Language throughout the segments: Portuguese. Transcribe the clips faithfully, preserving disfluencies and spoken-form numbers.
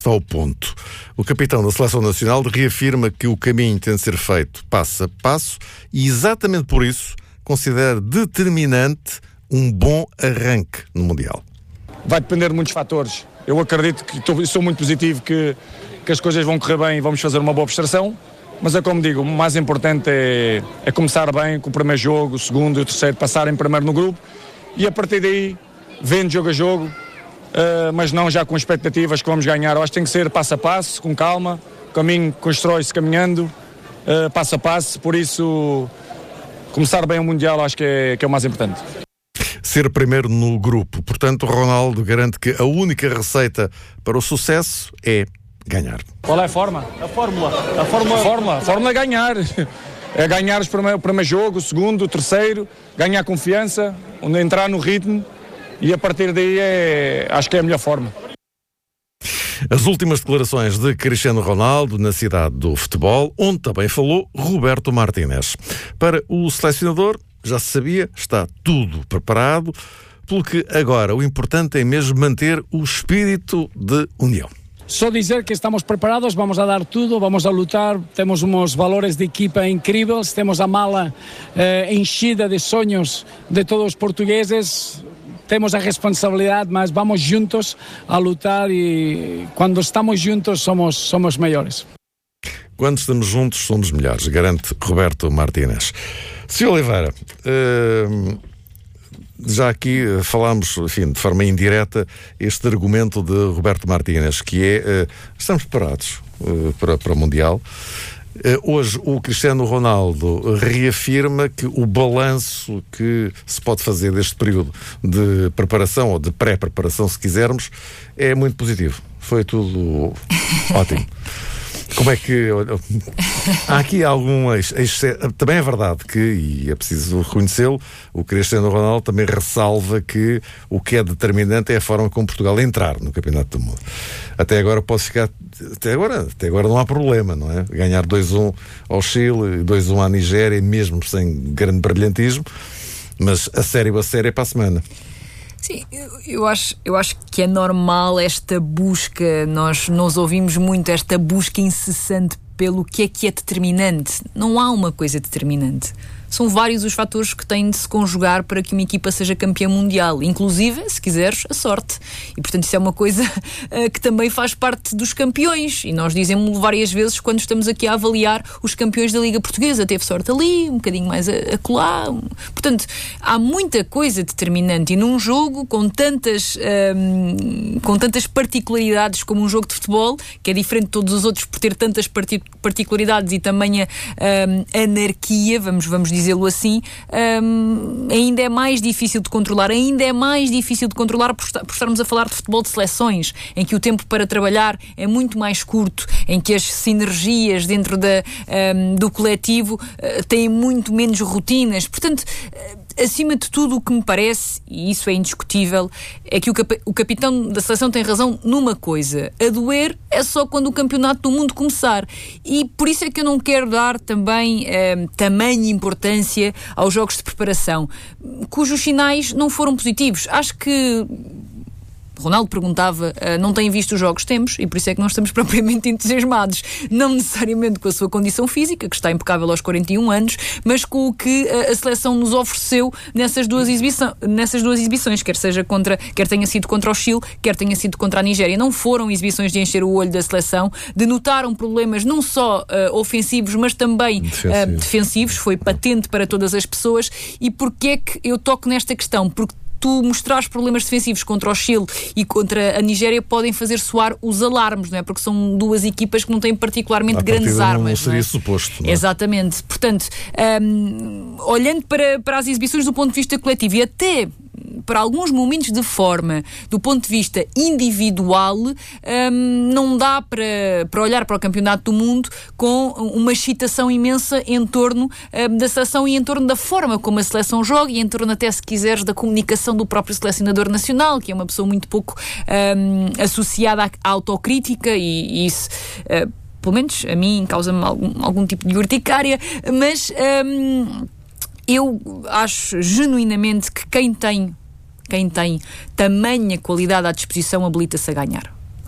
Ao ponto. O capitão da Seleção Nacional reafirma que o caminho tem de ser feito passo a passo e exatamente por isso considera determinante um bom arranque no Mundial. Vai depender de muitos fatores. Eu acredito que estou, sou muito positivo que, que as coisas vão correr bem e vamos fazer uma boa prestação, mas é como digo, o mais importante é, é começar bem com o primeiro jogo, o segundo e o terceiro, passarem primeiro no grupo e a partir daí, vendo jogo a jogo, Uh, mas não já com expectativas que vamos ganhar. Eu acho que tem que ser passo a passo, com calma. O caminho constrói-se caminhando, uh, passo a passo. Por isso, começar bem o Mundial acho que é, que é o mais importante. Ser primeiro no grupo. Portanto, Ronaldo garante que a única receita para o sucesso é ganhar. Qual é a forma? A fórmula. A fórmula, a fórmula, a fórmula é ganhar. É ganhar os primeiro, o primeiro jogo, o segundo, o terceiro, ganhar confiança, entrar no ritmo. E a partir daí é, acho que é a melhor forma. As últimas declarações de Cristiano Ronaldo na cidade do futebol, onde também falou Roberto Martínez. Para o selecionador, já se sabia, está tudo preparado, pelo que agora o importante é mesmo manter o espírito de união. Só dizer que estamos preparados, vamos a dar tudo, vamos a lutar, temos uns valores de equipa incríveis, temos a mala eh, enchida de sonhos de todos os portugueses. Temos a responsabilidade, mas vamos juntos a lutar e quando estamos juntos somos, somos melhores. Quando estamos juntos somos melhores, garante Roberto Martínez. senhor Oliveira, uh, já aqui falámos, enfim, de forma indireta, este argumento de Roberto Martínez, que é, uh, estamos preparados uh, para, para o Mundial. Hoje o Cristiano Ronaldo reafirma que o balanço que se pode fazer deste período de preparação ou de pré-preparação, se quisermos, é muito positivo. Foi tudo ótimo. Como é que... Há aqui algum... Exce... Também é verdade que, e é preciso reconhecê-lo, o Cristiano Ronaldo também ressalva que o que é determinante é a forma como Portugal entrar no Campeonato do Mundo. Até agora pode ficar... Até agora, até agora não há problema, não é? Ganhar dois a um ao Chile, dois a um à Nigéria, mesmo sem grande brilhantismo, mas a sério, a sério é para a semana. Sim, eu, eu, acho, eu acho que é normal esta busca, nós, nós ouvimos muito esta busca incessante pelo que é que é determinante. Não há uma coisa determinante. São vários os fatores que têm de se conjugar para que uma equipa seja campeã mundial, inclusive, se quiseres, a sorte. E, portanto, isso é uma coisa uh, que também faz parte dos campeões. E nós dizemos várias vezes, quando estamos aqui a avaliar os campeões da Liga Portuguesa, teve sorte ali, um bocadinho mais a, a colar. Um... Portanto, há muita coisa determinante. E num jogo com tantas, um, com tantas particularidades como um jogo de futebol, que é diferente de todos os outros por ter tantas partic- particularidades e também a um, anarquia, vamos, vamos dizer, dizê-lo assim, um, ainda é mais difícil de controlar, ainda é mais difícil de controlar por, por estarmos a falar de futebol de seleções, em que o tempo para trabalhar é muito mais curto, em que as sinergias dentro da, um, do coletivo uh, têm muito menos rotinas. Portanto, uh, acima de tudo, o que me parece, e isso é indiscutível, é que o, cap- o capitão da seleção tem razão numa coisa: a doer é só quando o campeonato do mundo começar. E por isso é que eu não quero dar também eh, tamanha importância aos jogos de preparação, cujos sinais não foram positivos. Acho que Ronaldo perguntava, uh, não têm visto os jogos? Temos, e por isso é que nós estamos propriamente entusiasmados, não necessariamente com a sua condição física, que está impecável aos quarenta e um anos, mas com o que uh, a seleção nos ofereceu nessas duas, exibição, nessas duas exibições, quer seja contra, quer tenha sido contra o Chile, quer tenha sido contra a Nigéria. Não foram exibições de encher o olho da seleção, denotaram problemas não só uh, ofensivos, mas também uh, defensivos, foi patente para todas as pessoas. E porquê é que eu toco nesta questão? Porque tu mostrar problemas defensivos contra o Chile e contra a Nigéria podem fazer soar os alarmes, não é? Porque são duas equipas que não têm particularmente à grandes armas. Não seria não é? suposto. Não é? Exatamente. Portanto, um, olhando para, para as exibições do ponto de vista coletivo e até para alguns momentos de forma, do ponto de vista individual, um, não dá para, para olhar para o Campeonato do Mundo com uma excitação imensa em torno um, da seleção e em torno da forma como a seleção joga e em torno, até se quiseres, da comunicação do próprio selecionador nacional, que é uma pessoa muito pouco um, associada à autocrítica, e, e isso... Uh, pelo menos a mim causa-me algum, algum tipo de urticária, mas um, eu acho genuinamente que quem tem, quem tem tamanha qualidade à disposição habilita-se a ganhar.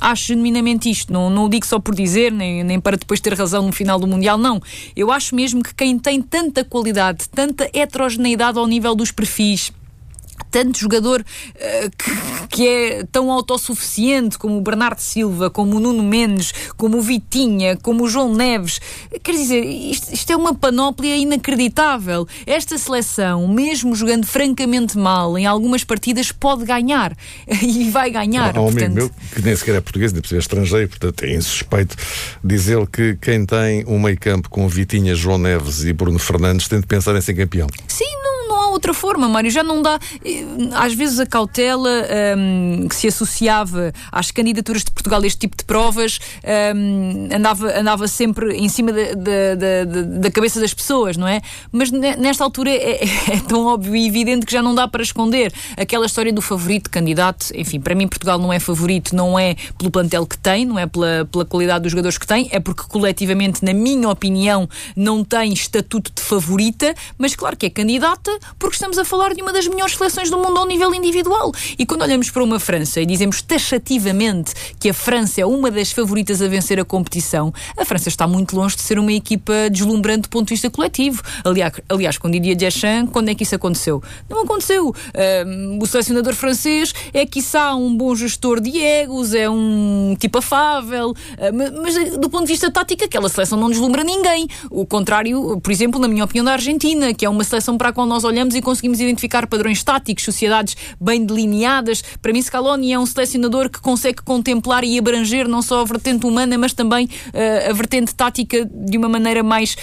acho genuinamente isto. Não, não o digo só por dizer, nem, nem para depois ter razão no final do Mundial, não. Eu acho mesmo que quem tem tanta qualidade, tanta heterogeneidade ao nível dos perfis, tanto jogador uh, que, que é tão autossuficiente como o Bernardo Silva, como o Nuno Mendes, como o Vitinha, como o João Neves, quer dizer, isto, isto é uma panóplia inacreditável. Esta seleção, mesmo jogando francamente mal em algumas partidas, pode ganhar e vai ganhar. Há um portanto... amigo meu que nem sequer é português, nem precisa ser estrangeiro, portanto é insuspeito dizer que quem tem um meio campo com Vitinha, João Neves e Bruno Fernandes tem de pensar em ser campeão. Sim, não, não há outra forma, Mário, já não dá. Às vezes a cautela um, que se associava às candidaturas de Portugal a este tipo de provas um, andava, andava sempre em cima da, da, da, da cabeça das pessoas, não é? Mas nesta altura é, é tão óbvio e evidente que já não dá para esconder. Aquela história do favorito candidato, enfim, para mim Portugal não é favorito, não é pelo plantel que tem, não é pela, pela qualidade dos jogadores que tem, é porque coletivamente, na minha opinião, não tem estatuto de favorita, mas claro que é candidata porque estamos a falar de uma das melhores seleções do mundo ao nível individual. E quando olhamos para uma França e dizemos taxativamente que a França é uma das favoritas a vencer a competição, a França está muito longe de ser uma equipa deslumbrante do ponto de vista coletivo. Aliás, aliás com Didier Deschamps, quando é que isso aconteceu? Não aconteceu. Uh, o selecionador francês é, quiçá, um bom gestor de egos, é um tipo afável, uh, mas do ponto de vista tático, aquela seleção não deslumbra ninguém. O contrário, por exemplo, na minha opinião, da Argentina, que é uma seleção para a qual nós olhamos e conseguimos identificar padrões táticos, sociedades bem delineadas. Para mim, Scaloni é um selecionador que consegue contemplar e abranger não só a vertente humana, mas também uh, a vertente tática de uma maneira mais,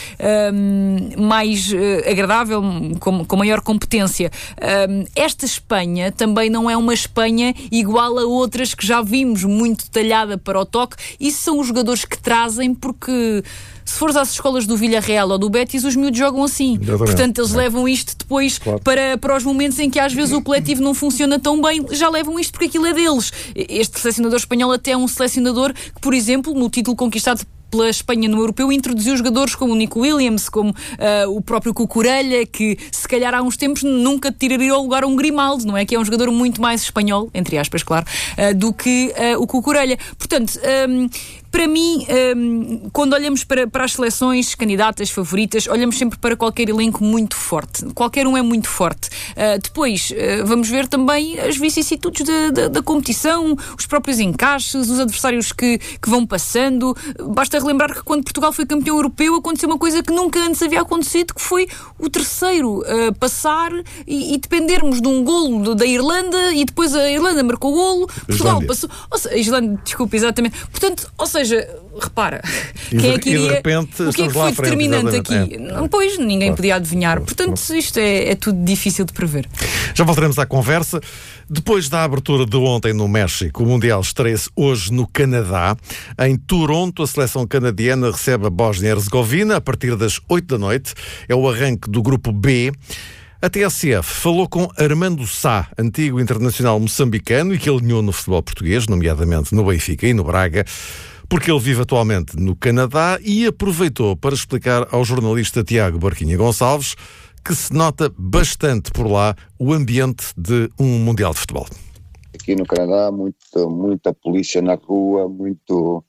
uh, mais uh, agradável, com, com maior competência. Uh, esta Espanha também não é uma Espanha igual a outras que já vimos, muito detalhada para o toque. Isso são os jogadores que trazem, porque se fores às escolas do Villarreal ou do Betis, os miúdos jogam assim. Exatamente. Portanto, eles é. levam isto depois claro. para, para os momentos em que às vezes o coletivo não funciona tão bem, já levam isto porque aquilo é deles. Este selecionador espanhol até é um selecionador que, por exemplo, no título conquistado pela Espanha no Europeu, introduziu jogadores como o Nico Williams, como uh, o próprio Cucurella, que se calhar há uns tempos nunca tiraria ao lugar um Grimaldo, não é? Que é um jogador muito mais espanhol, entre aspas, claro, uh, do que uh, o Cucurella. Portanto, um, para mim, um, quando olhamos para, para as seleções candidatas, favoritas, olhamos sempre para qualquer elenco muito forte. Qualquer um é muito forte. Uh, depois, uh, vamos ver também as vicissitudes da, da, da competição, os próprios encaixes, os adversários que, que vão passando. Basta relembrar que quando Portugal foi campeão europeu aconteceu uma coisa que nunca antes havia acontecido, que foi o terceiro uh, passar e, e dependermos de um golo da Irlanda e depois a Irlanda marcou o golo, Portugal passou... Ou seja, a Islândia, desculpa, exatamente. Portanto, ou seja, repara, e quem de, é que iria... repente, o que é que foi determinante aqui? É. Não, pois, ninguém claro. podia adivinhar. Claro. Portanto, claro. isto é, é tudo difícil de prever. Já voltaremos à conversa. Depois da abertura de ontem no México, o Mundial estreia-se hoje no Canadá. Em Toronto, a seleção canadiana recebe a Bósnia e Herzegovina a partir das oito da noite. É o arranque do grupo B. A T S F falou com Armando Sá, antigo internacional moçambicano e que alinhou no futebol português, nomeadamente no Benfica e no Braga, porque ele vive atualmente no Canadá, e aproveitou para explicar ao jornalista Tiago Barquinha Gonçalves que se nota bastante por lá o ambiente de um Mundial de Futebol. Aqui no Canadá, muito, muita polícia na rua, muito,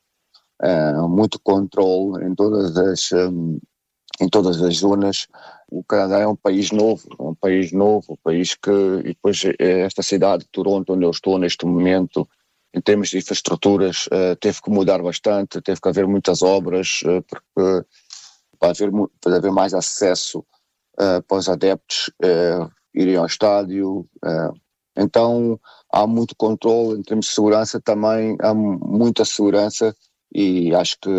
uh, muito controle em todas as, um, em todas as zonas. O Canadá é um país novo, é um país novo, um país que, e depois esta cidade de Toronto, onde eu estou neste momento, em termos de infraestruturas, uh, teve que mudar bastante, teve que haver muitas obras, uh, porque para haver, para haver mais acesso uh, para os adeptos uh, irem ao estádio. Uh, então há muito controle em termos de segurança também, há muita segurança, e acho que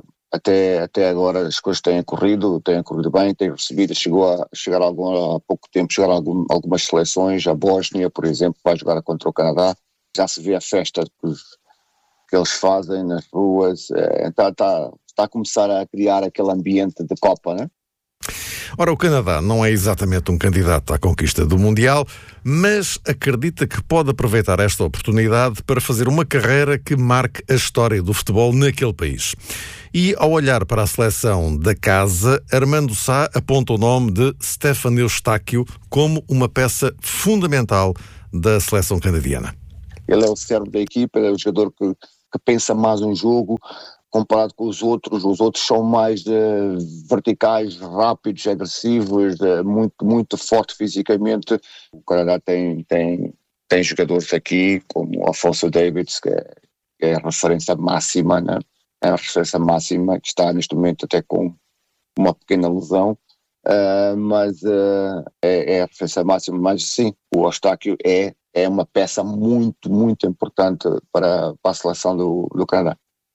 até, até agora as coisas têm corrido, têm corrido bem, têm recebido, chegou a chegar algum, há pouco tempo, chegaram algum, algumas seleções, a Bósnia, por exemplo, vai jogar contra o Canadá. Já se vê a festa que, que eles fazem nas ruas, é, está, está, está a começar a criar aquele ambiente de Copa, né? Ora, o Canadá não é exatamente um candidato à conquista do Mundial, mas acredita que pode aproveitar esta oportunidade para fazer uma carreira que marque a história do futebol naquele país. E, ao olhar para a seleção da casa, Armando Sá aponta o nome de Stefan Eustáquio como uma peça fundamental da seleção canadiana. Ele é o cérebro da equipa, ele é o jogador que que pensa mais um jogo comparado com os outros. Os outros são mais uh, verticais, rápidos, agressivos, uh, muito, muito forte fisicamente. O Canadá tem, tem, tem jogadores aqui como o Alfonso Davies, que é, que é a referência máxima, né? É a referência máxima, que está neste momento até com uma pequena lesão, uh, mas uh, é, é a referência máxima. Mas sim, o Eustáquio é, é uma peça muito, muito importante para, para a seleção do, do Canadá.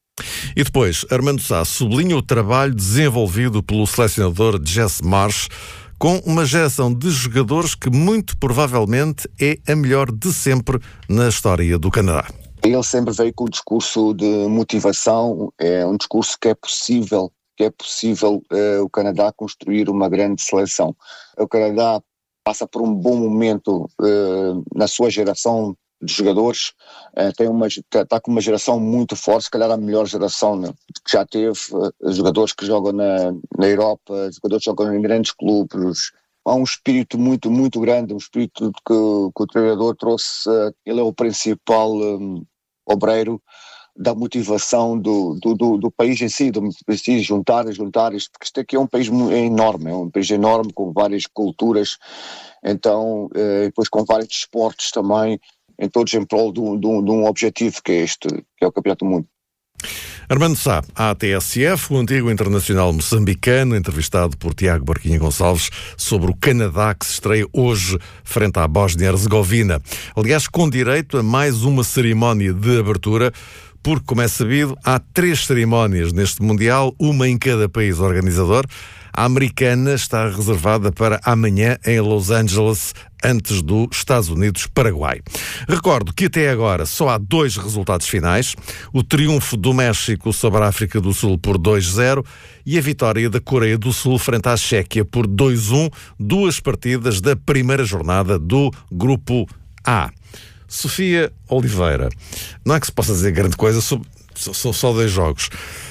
E depois, Armando Sá sublinha o trabalho desenvolvido pelo selecionador Jesse Marsch com uma geração de jogadores que muito provavelmente é a melhor de sempre na história do Canadá. Ele sempre veio com o discurso de motivação, é um discurso que é possível, que é possível uh, o Canadá construir uma grande seleção. O Canadá passa por um bom momento uh, na sua geração de jogadores, uh, tem uma, está com uma geração muito forte, se calhar a melhor geração, né, que já teve uh, jogadores que jogam na, na Europa, jogadores que jogam em grandes clubes. Há um espírito muito, muito grande, um espírito que, que o treinador trouxe. Uh, ele é o principal um, obreiro da motivação do, do, do, do país em si, do país juntar, juntar, isto, porque isto aqui é um país enorme, é um país enorme com várias culturas, então, uh, depois com vários esportes também, em todos em prol de um, de um, de um objetivo que é este, que é o Campeonato do Mundo. Armando Sá, A T S F, o antigo internacional moçambicano, entrevistado por Tiago Barquinha Gonçalves sobre o Canadá que se estreia hoje frente à Bósnia-Herzegovina. Aliás, com direito a mais uma cerimónia de abertura, porque, como é sabido, há três cerimónias neste Mundial, uma em cada país organizador. A americana está reservada para amanhã em Los Angeles, antes do Estados Unidos-Paraguai. Recordo que até agora só há dois resultados finais: o triunfo do México sobre a África do Sul por dois zero e a vitória da Coreia do Sul frente à Chequia por dois um, duas partidas da primeira jornada do Grupo A. Sofia Oliveira, não é que se possa dizer grande coisa, sobre, são só dois jogos,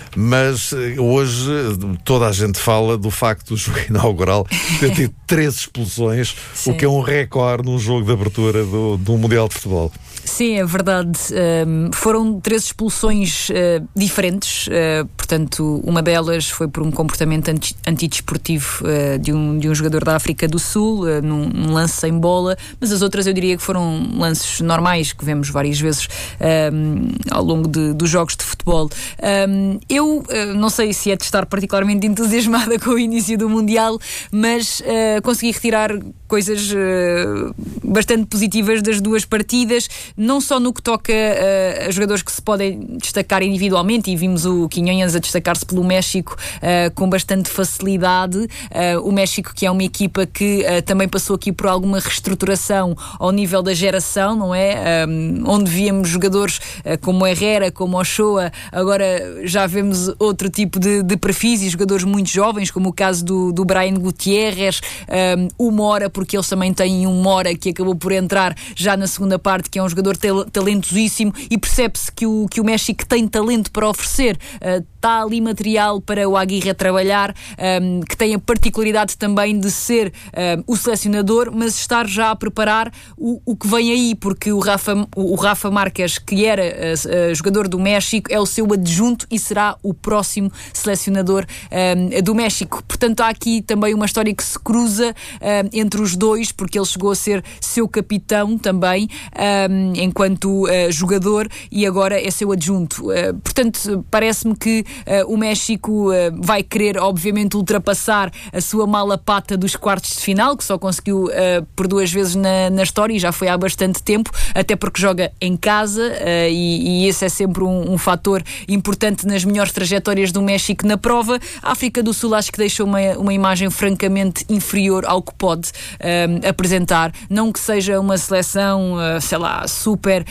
mas hoje toda a gente fala do facto do jogo inaugural ter tido três expulsões, o que é um recorde num jogo de abertura do, do Mundial de Futebol. Sim, é verdade. Um, foram três expulsões uh, diferentes, uh, portanto, uma delas foi por um comportamento anti- antidesportivo uh, de, um, de um jogador da África do Sul, uh, num, num lance sem bola, mas as outras eu diria que foram lances normais, que vemos várias vezes um, ao longo de, dos jogos de futebol. Um, eu uh, não sei se é de estar particularmente entusiasmada com o início do Mundial, mas uh, consegui retirar coisas uh, bastante positivas das duas partidas, não só no que toca uh, a jogadores que se podem destacar individualmente, e vimos o Quinhonhas a destacar-se pelo México uh, com bastante facilidade. Uh, o México, que é uma equipa que uh, também passou aqui por alguma reestruturação ao nível da geração, não é? Um, onde víamos jogadores uh, como Herrera, como Ochoa, agora já vemos outro tipo de, de perfis e jogadores muito jovens, como o caso do, do Brian Gutierrez, um, o Mora, porque eles também têm um Mora que acabou por entrar já na segunda parte, que é um jogador tal- talentosíssimo, e percebe-se que o, que o México tem talento para oferecer. Uh, está ali material para o Aguirre trabalhar, um, que tem a particularidade também de ser um, o selecionador, mas estar já a preparar o, o que vem aí, porque o Rafa, o, o Rafa Márquez, que era uh, uh, jogador do México, é o seu adjunto e será o próximo selecionador um, do México. Portanto, há aqui também uma história que se cruza um, entre os dois, porque ele chegou a ser seu capitão também, um, enquanto uh, jogador, e agora é seu adjunto. Uh, portanto, parece-me que uh, o México uh, vai querer, obviamente, ultrapassar a sua mala pata dos quartos de final, que só conseguiu uh, por duas vezes na, na história, e já foi há bastante tempo, até porque joga em casa, uh, e, e esse é sempre um, um fator importante nas melhores trajetórias do México na prova. A África do Sul acho que deixou uma, uma imagem francamente inferior ao que pode uh, apresentar. Não que seja uma seleção, uh, sei lá, super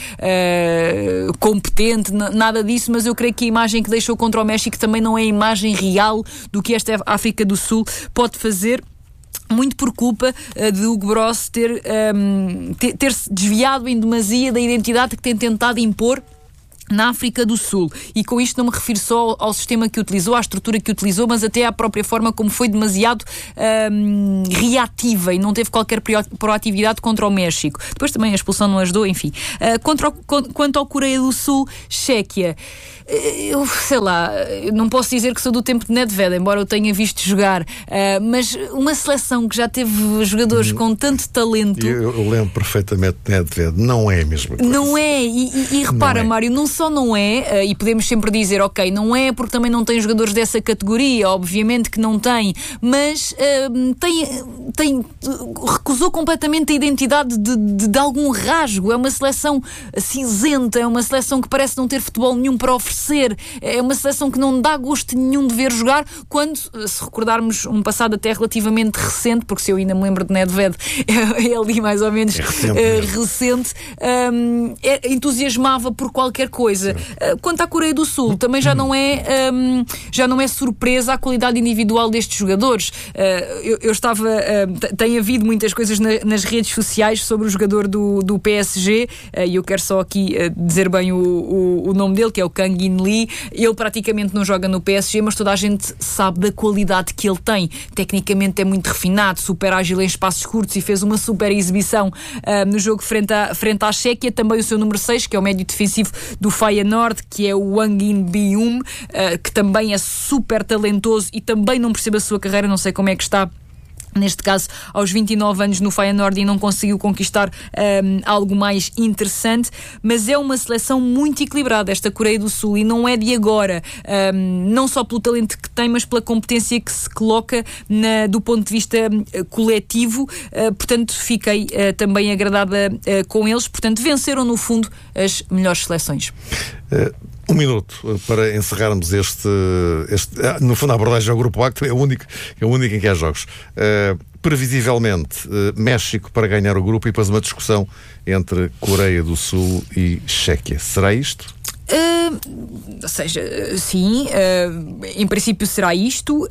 uh, competente, n- nada disso, mas eu creio que a imagem que deixou contra o México também não é a imagem real do que esta África do Sul pode fazer, muito por culpa uh, de Hugo Bross ter, um, ter, ter-se desviado em demasia da identidade que tem tentado impor na África do Sul, e com isto não me refiro só ao sistema que utilizou, à estrutura que utilizou, mas até à própria forma como foi demasiado hum, reativa e não teve qualquer proatividade contra o México. Depois também a expulsão não ajudou, enfim. Uh, contra o, quanto ao Coreia do Sul, Chequia, eu sei lá, eu não posso dizer que sou do tempo de Nedved, embora eu tenha visto jogar, uh, mas uma seleção que já teve jogadores hum, com tanto talento... Eu, eu lembro perfeitamente de Nedved, não é a mesma coisa. Não é, e, e, e repara, não é. Mário, não só não é, uh, e podemos sempre dizer, ok, não é porque também não tem jogadores dessa categoria, obviamente que não tem, mas uh, tem, tem, recusou completamente a identidade de, de, de algum rasgo. É uma seleção cinzenta, é uma seleção que parece não ter futebol nenhum para oferecer. É uma seleção que não dá gosto nenhum de ver jogar, quando, se recordarmos um passado até relativamente recente, porque se eu ainda me lembro de Nedved, é, é ali mais ou menos é recente, é, recente um, é, entusiasmava por qualquer coisa. Uh, quanto à Coreia do Sul, também já não é, um, já não é surpresa a qualidade individual destes jogadores. Uh, eu, eu estava... Uh, tem havido muitas coisas na, nas redes sociais sobre o jogador do, do P S G, uh, e eu quero só aqui uh, dizer bem o, o, o nome dele, que é o Kang In Lee. Ele praticamente não joga no P S G, mas toda a gente sabe da qualidade que ele tem. Tecnicamente é muito refinado, super ágil em espaços curtos e fez uma super exibição uh, no jogo frente à, frente à Chequia. Também o seu número seis, que é o médio defensivo do Feyenoord, que é o Wang In Byum, uh, que também é super talentoso e também não percebe a sua carreira, não sei como é que está neste caso aos vinte e nove anos no Feyenoord e não conseguiu conquistar um, algo mais interessante, mas é uma seleção muito equilibrada, esta Coreia do Sul, e não é de agora, um, não só pelo talento que tem, mas pela competência que se coloca na, do ponto de vista uh, coletivo, uh, portanto fiquei uh, também agradada uh, com eles, portanto venceram no fundo as melhores seleções. Uh... Um minuto para encerrarmos este, este... No fundo, a abordagem ao Grupo A, que é o único, é o único em que há jogos. Uh, previsivelmente, uh, México para ganhar o grupo e depois uma discussão entre Coreia do Sul e Chequia. Será isto? Uh, ou seja, sim, uh, em princípio será isto, uh,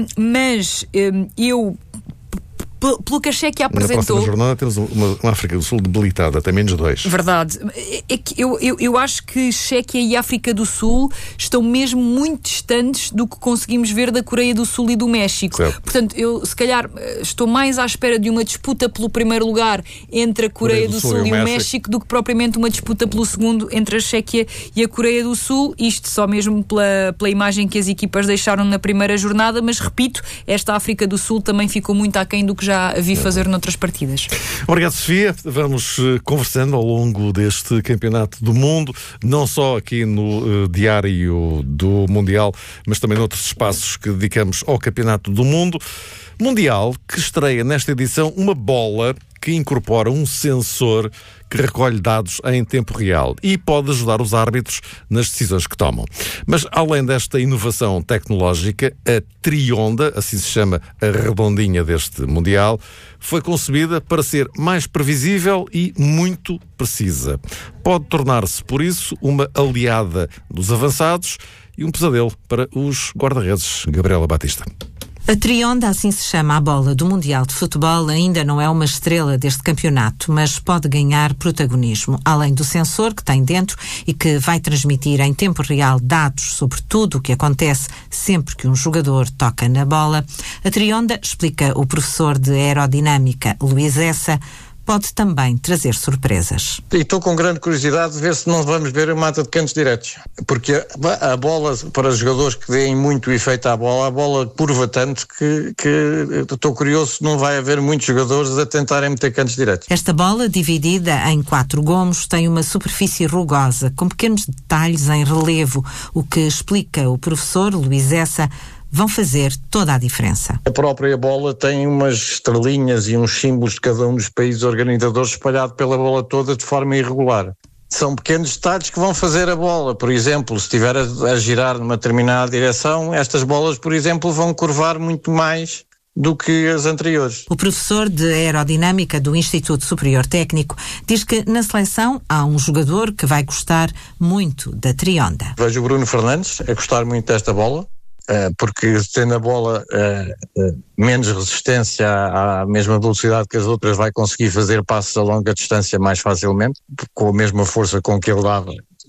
mas uh, eu... Pelo que a Chequia apresentou... Na próxima jornada temos uma, uma África do Sul debilitada, tem menos dois. Verdade. É que eu, eu, eu acho que Chequia e África do Sul estão mesmo muito distantes do que conseguimos ver da Coreia do Sul e do México. Certo. Portanto, eu se calhar estou mais à espera de uma disputa pelo primeiro lugar entre a Coreia, Coreia do, do Sul, Sul e o México. México do que propriamente uma disputa pelo segundo entre a Chequia e a Coreia do Sul. Isto só mesmo pela, pela imagem que as equipas deixaram na primeira jornada, mas repito, esta África do Sul também ficou muito aquém do que já já vi fazer noutras partidas. Obrigado, Sofia. Vamos uh, conversando ao longo deste Campeonato do Mundo, não só aqui no uh, Diário do Mundial, mas também noutros espaços que dedicamos ao Campeonato do Mundo. Mundial que estreia nesta edição uma bola que incorpora um sensor que recolhe dados em tempo real e pode ajudar os árbitros nas decisões que tomam. Mas, além desta inovação tecnológica, a Trionda, assim se chama a redondinha deste Mundial, foi concebida para ser mais previsível e muito precisa. Pode tornar-se, por isso, uma aliada dos avançados e um pesadelo para os guarda-redes. Gabriela Batista. A Trionda, assim se chama a bola do Mundial de Futebol, ainda não é uma estrela deste campeonato, mas pode ganhar protagonismo. Além do sensor que tem dentro e que vai transmitir em tempo real dados sobre tudo o que acontece sempre que um jogador toca na bola, a Trionda, explica o professor de aerodinâmica Luís Essa, pode também trazer surpresas. E estou com grande curiosidade de ver se não vamos ver a mata de cantos diretos, porque a, a bola, para os jogadores que deem muito efeito à bola, a bola curva tanto que, que estou curioso se não vai haver muitos jogadores a tentarem meter cantos diretos. Esta bola, dividida em quatro gomos, tem uma superfície rugosa, com pequenos detalhes em relevo, o que explica o professor Luís Essa, vão fazer toda a diferença. A própria bola tem umas estrelinhas e uns símbolos de cada um dos países organizadores espalhado pela bola toda de forma irregular. São pequenos detalhes que vão fazer a bola. Por exemplo, se estiver a, a girar numa determinada direção, estas bolas, por exemplo, vão curvar muito mais do que as anteriores. O professor de aerodinâmica do Instituto Superior Técnico diz que na seleção há um jogador que vai gostar muito da Trionda. Vejo o Bruno Fernandes a gostar muito desta bola, porque tendo a bola uh, uh, menos resistência à, à mesma velocidade que as outras, vai conseguir fazer passos a longa distância mais facilmente, com a mesma força com que ele dava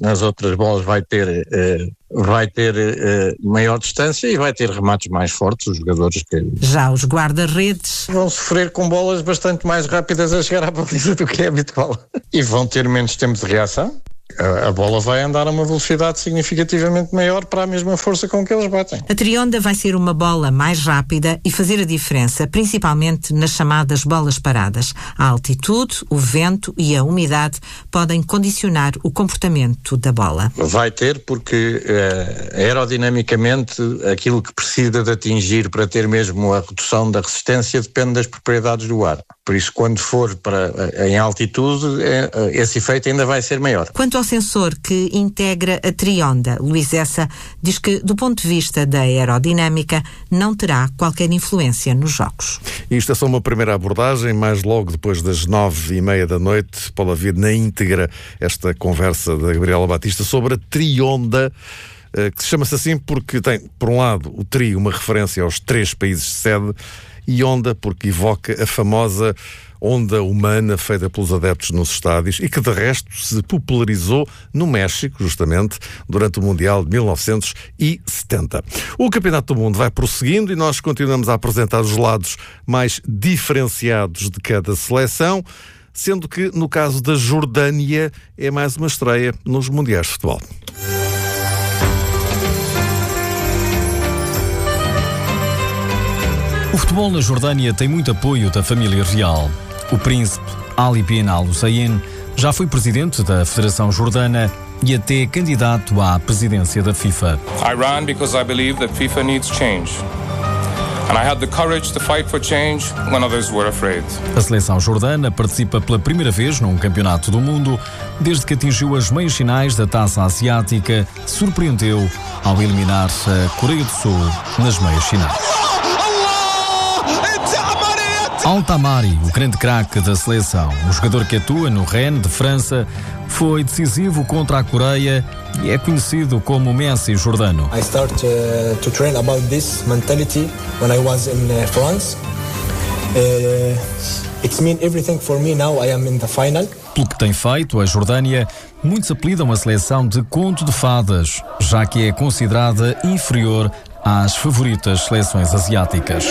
nas outras bolas vai ter, uh, vai ter uh, maior distância e vai ter remates mais fortes, os jogadores que... Já os guarda-redes vão sofrer com bolas bastante mais rápidas a chegar à baliza do que é habitual. E vão ter menos tempo de reação. A bola vai andar a uma velocidade significativamente maior para a mesma força com que eles batem. A Trionda vai ser uma bola mais rápida e fazer a diferença, principalmente nas chamadas bolas paradas. A altitude, o vento e a umidade podem condicionar o comportamento da bola. Vai ter, porque uh, aerodinamicamente aquilo que precisa de atingir para ter mesmo a redução da resistência depende das propriedades do ar. Por isso, quando for para, em altitude, esse efeito ainda vai ser maior. Quanto ao sensor que integra a Trionda, Luís Essa diz que, do ponto de vista da aerodinâmica, não terá qualquer influência nos jogos. Isto é só uma primeira abordagem, mais logo depois das nove e meia da noite pode haver na íntegra esta conversa da Gabriela Batista sobre a Trionda, que chama-se assim porque tem, por um lado, o tri, uma referência aos três países de sede, e onda porque evoca a famosa onda humana feita pelos adeptos nos estádios e que de resto se popularizou no México, justamente, durante o Mundial de mil novecentos e setenta. O Campeonato do Mundo vai prosseguindo e nós continuamos a apresentar os lados mais diferenciados de cada seleção, sendo que, no caso da Jordânia, é mais uma estreia nos Mundiais de Futebol. O futebol na Jordânia tem muito apoio da família real. O príncipe Ali bin Al-Hussein já foi presidente da Federação Jordana e até candidato à presidência da FIFA. I ran because I believe that FIFA needs change. And I had the courage to fight for change when others were afraid. A seleção jordana participa pela primeira vez num campeonato do mundo desde que atingiu as meias finais da Taça Asiática, surpreendeu ao eliminar a Coreia do Sul nas meias finais. Al-Tamari, o grande craque da seleção, o jogador que atua no Rennes de França, foi decisivo contra a Coreia e é conhecido como o Messi jordano. I start uh, to train about this mentality when I was in uh, France. Uh, it's mean everything for me now. I am in the final. Pelo que tem feito, a Jordânia, muitos apelidam a seleção de conto de fadas, já que é considerada inferior às favoritas seleções asiáticas.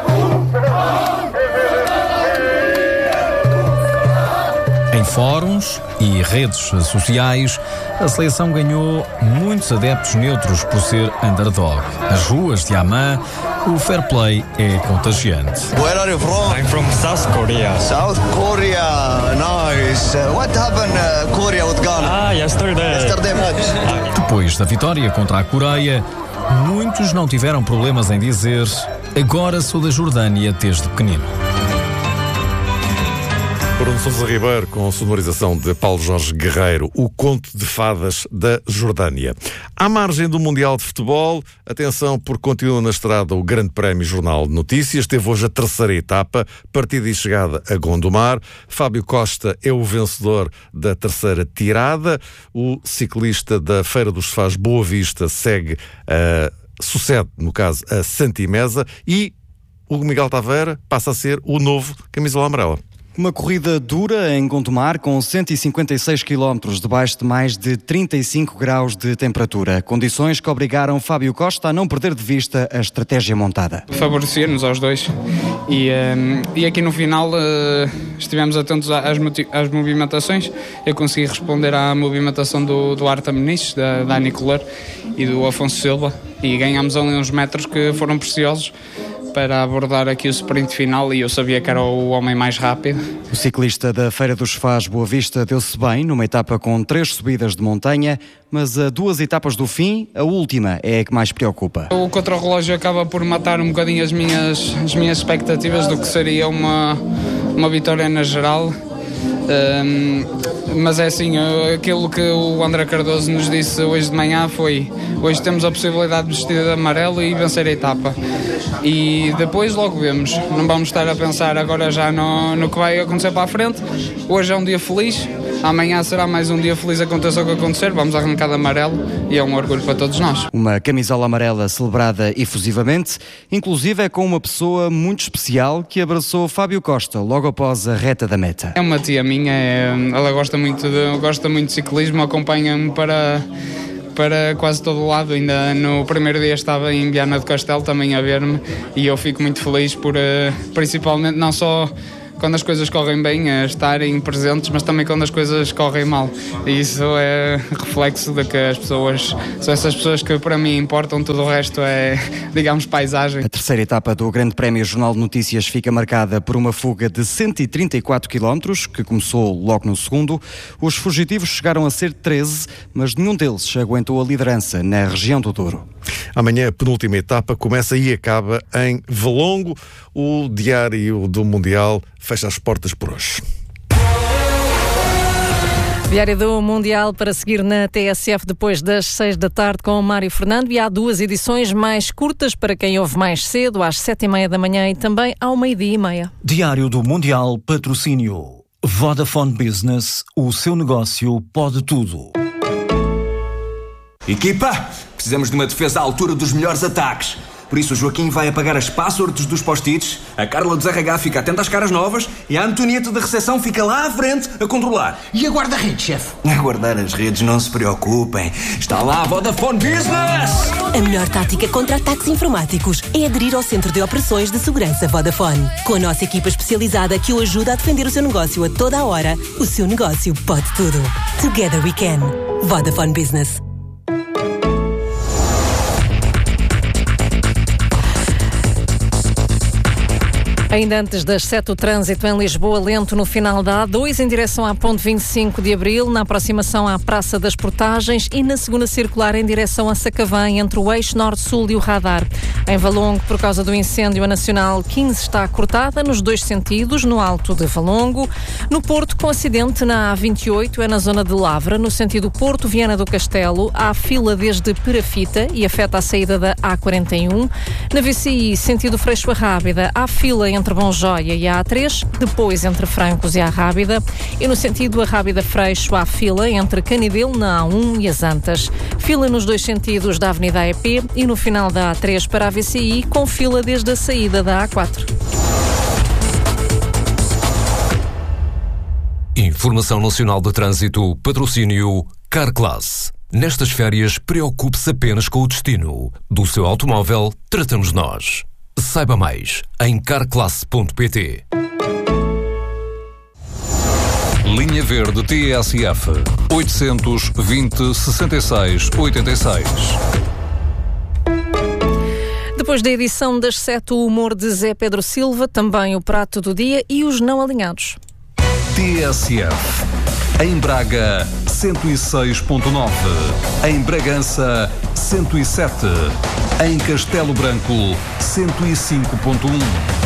Em fóruns e redes sociais, a seleção ganhou muitos adeptos neutros por ser underdog. Nas ruas de Amman, o fair play é contagiante. Where are you from? I'm from South Korea. South Korea, nice. Uh, what happened uh, Korea with Ghana? Ah, yesterday. Yesterday match. Depois da vitória contra a Coreia, muitos não tiveram problemas em dizer: agora sou da Jordânia desde pequenino. Bruno Sousa Ribeiro, com a sonorização de Paulo Jorge Guerreiro, o conto de fadas da Jordânia. À margem do Mundial de Futebol, atenção, porque continua na estrada o Grande Prémio Jornal de Notícias. Teve hoje a terceira etapa, partida e chegada a Gondomar. Fábio Costa é o vencedor da terceira tirada. O ciclista da Feira dos Sofás Boa Vista segue, uh, sucede, no caso, a Santimesa, e o Miguel Taveira passa a ser o novo camisola amarela. Uma corrida dura em Gondomar, com cento e cinquenta e seis quilómetros debaixo de mais de trinta e cinco graus de temperatura. Condições que obrigaram Fábio Costa a não perder de vista a estratégia montada. Favorecer-nos aos dois. E, um, e aqui no final uh, estivemos atentos às, às movimentações. Eu consegui responder à movimentação do, do Arta Muniz, da, da Anicolar e do Afonso Silva. E ganhámos ali uns metros que foram preciosos para abordar aqui o sprint final, e eu sabia que era o homem mais rápido. O ciclista da Feira dos Sofás Boa Vista deu-se bem numa etapa com três subidas de montanha, mas a duas etapas do fim, a última é a que mais preocupa. O contrarrelógio acaba por matar um bocadinho as minhas, as minhas expectativas do que seria uma, uma vitória na geral. Um, mas é assim, aquilo que o André Cardoso nos disse hoje de manhã foi: hoje temos a possibilidade de vestir de amarelo e vencer a etapa, e depois logo vemos, não vamos estar a pensar agora já no, no que vai acontecer para a frente. Hoje é um dia feliz, amanhã será mais um dia feliz, aconteça o que acontecer, vamos arrancar de amarelo e é um orgulho para todos nós. Uma camisola amarela celebrada efusivamente, inclusive é com uma pessoa muito especial que abraçou Fábio Costa logo após a reta da meta. É uma tia minha, é, ela gosta muito, de, gosta muito de ciclismo, acompanha-me para... para quase todo o lado. Ainda no primeiro dia estava em Viana do Castelo também a ver-me e eu fico muito feliz por, principalmente, não só quando as coisas correm bem, a estarem presentes, mas também quando as coisas correm mal. E isso é reflexo de que as pessoas, são essas pessoas que para mim importam, tudo o resto é, digamos, paisagem. A terceira etapa do Grande Prémio Jornal de Notícias fica marcada por uma fuga de cento e trinta e quatro quilómetros, que começou logo no segundo. Os fugitivos chegaram a ser treze, mas nenhum deles aguentou a liderança na região do Douro. Amanhã a penúltima etapa começa e acaba em Valongo. O Diário do Mundial fecha as portas por hoje. Diário do Mundial para seguir na T S F depois das seis da tarde com o Mário Fernando, e há duas edições mais curtas para quem ouve mais cedo, às sete e meia da manhã e também ao meio-dia e meia. Diário do Mundial, patrocínio Vodafone Business, o seu negócio pode tudo. Equipa, precisamos de uma defesa à altura dos melhores ataques. Por isso o Joaquim vai apagar as passwords dos post-its, a Carla do R H fica atenta às caras novas e a Antonieta da recepção fica lá à frente a controlar. E a guarda-redes, chefe? A guardar as redes, não se preocupem. Está lá a Vodafone Business! A melhor tática contra ataques informáticos é aderir ao Centro de Operações de Segurança Vodafone. Com a nossa equipa especializada que o ajuda a defender o seu negócio a toda a hora, o seu negócio pode tudo. Together we can. Vodafone Business. Ainda antes das sete, o trânsito em Lisboa lento no final da A dois, em direção à Ponte vinte e cinco de Abril, na aproximação à Praça das Portagens e na segunda circular em direção a Sacavém, entre o eixo norte-sul e o radar. Em Valongo, por causa do incêndio, a Nacional quinze está cortada nos dois sentidos, no alto de Valongo. No Porto, com acidente na A vinte e oito, é na zona de Lavra, no sentido Porto Viana do Castelo. Há fila desde Perafita e afeta a saída da A quarenta e um. Na V C I, sentido Freixo a Rábida, há fila entre entre Bom Joia e a A três, depois entre Francos e a Rábida, e no sentido a Rábida-Freixo há fila entre Canidelo na A um e as Antas. Fila nos dois sentidos da Avenida A E P e no final da A três para a V C I, com fila desde a saída da A quatro. Informação Nacional de Trânsito, patrocínio Carclass. Nestas férias, preocupe-se apenas com o destino. Do seu automóvel, tratamos nós. Saiba mais em carclass ponto pt. Linha Verde T S F oitocentos, vinte, sessenta e seis, oitenta e seis. Depois da edição das sete, o humor de Zé Pedro Silva, também o prato do dia e os não alinhados. T S F. Em Braga, cento e seis ponto nove. Em Bragança, cento e sete. Em Castelo Branco, cento e cinco ponto um.